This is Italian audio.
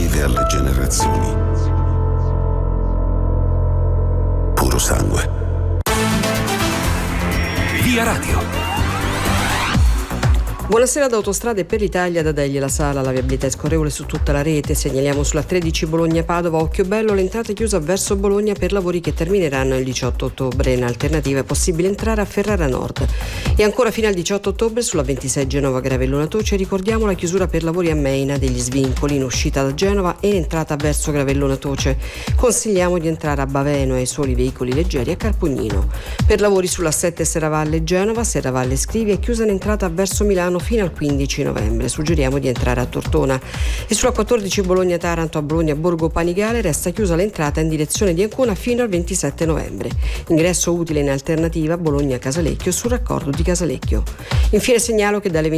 vive alle generazioni. Puro sangue. Via Radio. Buonasera da Autostrade per l'Italia, da Degli La Sala. La viabilità è scorrevole su tutta la rete. Segnaliamo sulla 13 Bologna-Padova, Occhiobello, l'entrata è chiusa verso Bologna per lavori che termineranno il 18 ottobre. In alternativa è possibile entrare a Ferrara Nord. E ancora fino al 18 ottobre sulla 26 Genova-Gravellona Toce ricordiamo la chiusura per lavori a Meina degli svincoli in uscita da Genova e in entrata verso Gravellona Toce. Consigliamo di entrare a Baveno e ai soli veicoli leggeri a Carpugnino. Per lavori sulla 7 Serravalle Genova, Serravalle Scrivi è chiusa in entrata verso Milano fino al 15 novembre. Suggeriamo di entrare a Tortona. E sulla 14 Bologna-Taranto a Bologna-Borgo Panigale resta chiusa l'entrata in direzione di Ancona fino al 27 novembre. Ingresso utile in alternativa Bologna-Casalecchio sul raccordo di Casalecchio. Infine segnalo che dalle